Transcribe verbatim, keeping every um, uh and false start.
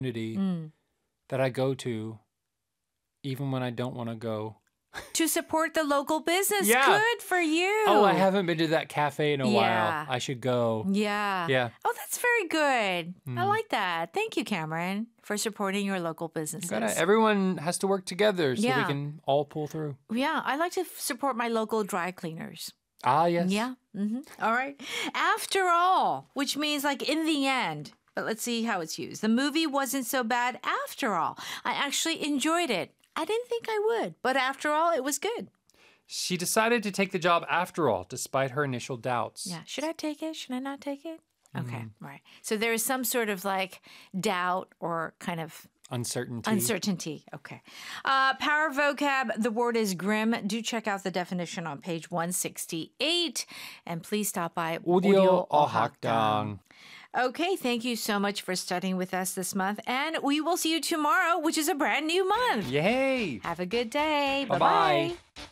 community Mm. that I go to, even when I don't want to go. To support the local business. Yeah. Good for you. Oh, I haven't been to that cafe in a Yeah. while. I should go. Yeah. Yeah. Oh, that's very good. I Mm. like that. Thank you, Cameron, for supporting your local businesses. Gotta, everyone has to work together so we Yeah. can all pull through. Yeah, I like to f- support my local dry cleaners. Ah, yes. Yeah. hmm All right. After all, which means like in the end, but let's see how it's used. The movie wasn't so bad after all. I actually enjoyed it. I didn't think I would, but after all, it was good. She decided to take the job after all, despite her initial doubts. Yeah. Should I take it? Should I not take it? Okay. Right. So there is some sort of like doubt or kind of Uncertainty. uncertainty. Okay. Uh, power vocab. The word is grim. Do check out the definition on page one sixty-eight. And please stop by Audio Ohakdang. Okay, thank you so much for studying with us this month. And we will see you tomorrow, which is a brand new month. Yay! Have a good day. Bye-bye. Bye-bye.